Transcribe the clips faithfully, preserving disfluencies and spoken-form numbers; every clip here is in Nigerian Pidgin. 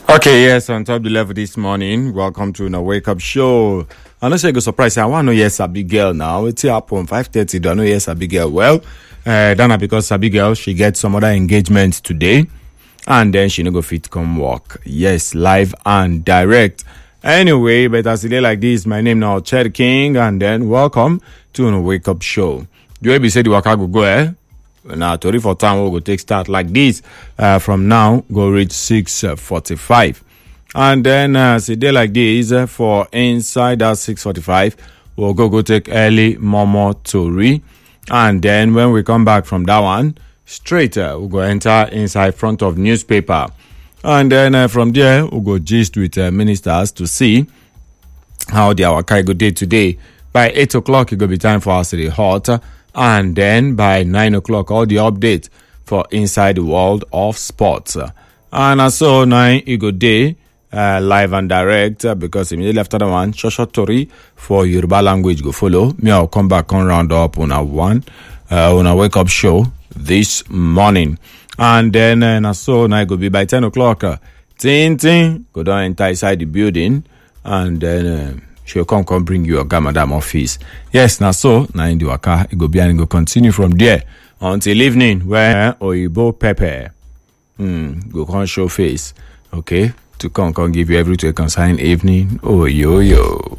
Okay, yes, on top the level this morning. Welcome to the Wake Up Show. I know say go surprise. I want to know yes, Abigail now. It's up on five thirty. Do I know yes, Abigail? Well, uh, Dana because Abigail she gets some other engagements today, and then she no go fit come work. Yes, live and direct. Anyway, but as a day like this, my name now Chad King, and then welcome to the Wake Up Show. Do you be say the waka go go eh? Now, Tori for time will go take start like this. Uh, from now, go reach six forty-five. And then, uh, see day like this, uh, for inside that six forty-five, we'll go go take early Momo Tori. And then when we come back from that one, straight, uh, we'll go enter inside front of newspaper. And then uh, from there, we'll go gist with uh, ministers to see how the Awaka go day today. By eight o'clock, it will be time for us to the hot. And then by nine o'clock, all the updates for inside the world of sports. And uh, so nine you go day uh, live and direct uh, because immediately after the one, Shosho Tori for Yoruba language go follow. Me, I'll come back on round up on a one uh, on a wake up show this morning. And then uh, so now go be by ten o'clock. Uh, ting ting go down enter inside the building and then. Uh, She'll come come bring you a Gamadam office. Yes, now so now in the waka, it go be and go continue from there until evening where Oyibo Pepper hmm, go come show face. Okay, to come come give you everything concerning evening. Oh yo yo.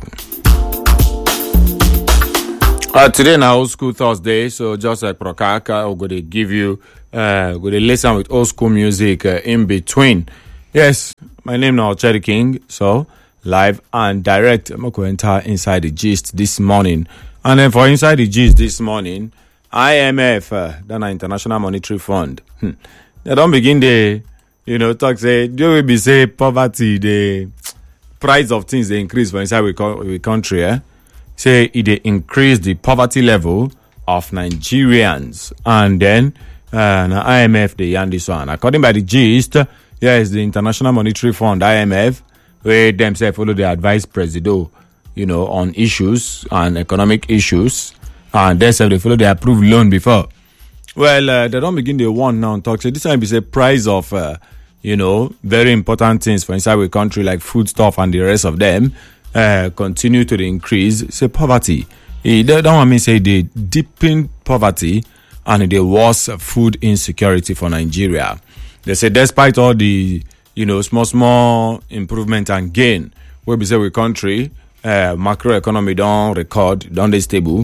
Uh, today now old school Thursday, so just like Prokaka, we're going to give you uh going to listen with old school music uh, in between. Yes, my name now Cherry King, so live and direct. I'm going to enter inside the gist this morning. And then for inside the gist this morning, I M F, uh, the International Monetary Fund, hmm, they don't begin the, you know, talk say, do we be say poverty, the price of things they increase for inside we, co- we country, eh? Say it they increase the poverty level of Nigerians. And then uh, the I M F, they yarn this one. According by the gist, yes, the International Monetary Fund, I M F, where themselves follow the advice presido, you know, on issues and economic issues, and they say they follow the approved loan before. Well, uh, they don't begin the one now and talk. So this time be say price of, uh, you know, very important things for inside a country like food stuff and the rest of them uh, continue to increase. Say poverty. They don't want me to say they deepen poverty and the worse food insecurity for Nigeria. They say despite all the you know, small, small improvement and gain. Where we say we country, uh, macroeconomy don't record, don't they stable.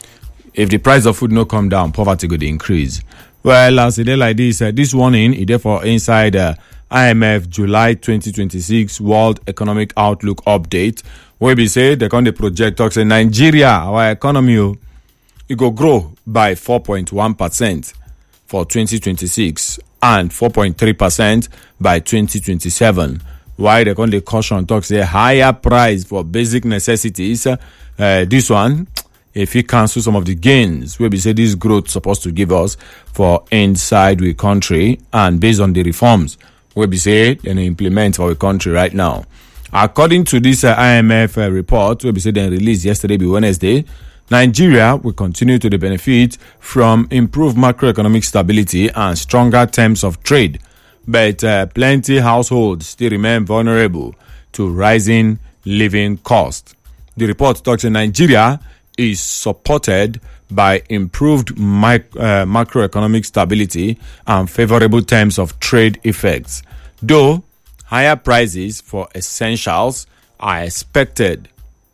If the price of food no come down, poverty could increase. Well, as a day like this, uh, this warning is therefore inside uh, I M F July twenty twenty-six World Economic Outlook Update, where we say they can the project talks in Nigeria, our economy, it go grow by four point one percent for twenty twenty-six. And four point three percent by twenty twenty-seven. Why they call the caution talks a higher price for basic necessities. Uh, this one, if you cancel some of the gains, where we say this growth supposed to give us for inside the country and based on the reforms, where we say they implement for the country right now. According to this uh, I M F uh, report, where we say they released yesterday, be Wednesday, Nigeria will continue to benefit from improved macroeconomic stability and stronger terms of trade, but uh, plenty households still remain vulnerable to rising living costs. The report talks in Nigeria is supported by improved mic- uh, macroeconomic stability and favorable terms of trade effects, though higher prices for essentials are expected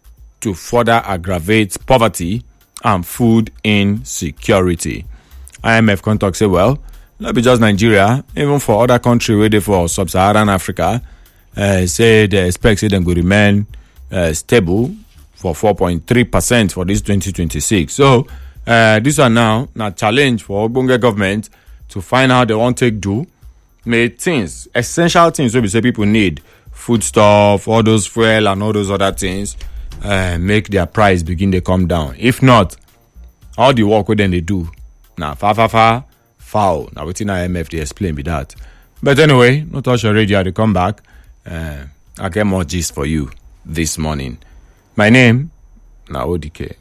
to further aggravate poverty and food insecurity. I M F contact say, well, not be just Nigeria, even for other countries where they for sub-Saharan Africa, uh, say they expect say them will remain uh, stable for four point three percent for this twenty twenty-six. So, uh, this one now, now challenge for Ogbonge government to find out they want to take do, make things, essential things where we say people need, food stuff, all those fuel and all those other things, Uh, make their price begin to come down. If not, all the work then they do now far far far foul. Now within I M F they explain me that. But anyway, not touch your radio to come back. Uh, I get more gist for you this morning. My name now O D K.